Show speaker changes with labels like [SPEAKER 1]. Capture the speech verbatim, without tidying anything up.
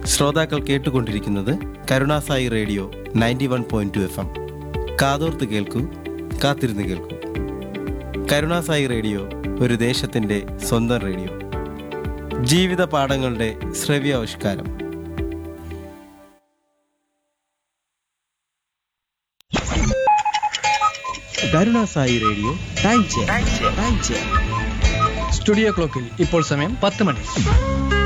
[SPEAKER 1] ശ്രോതാക്കൾ കേട്ടുകൊണ്ടിരിക്കുന്നത് Karunasai radio ninety one point two F M. കാതോർത്ത് കേൾക്കൂ, കാത്തിരുന്ന് കേൾക്കൂ. കരുണാസായി റേഡിയോ ഒരു ദേശത്തിൻ്റെ സ്വന്തം റേഡിയോ. ജീവിത പാഠങ്ങളുടെ ശ്രവ്യാവിഷ്കാരം. Karunasai radio time chair. Time chair.
[SPEAKER 2] Studio ക്ലോക്കിൽ ഇപ്പോൾ സമയം പത്ത് മണി.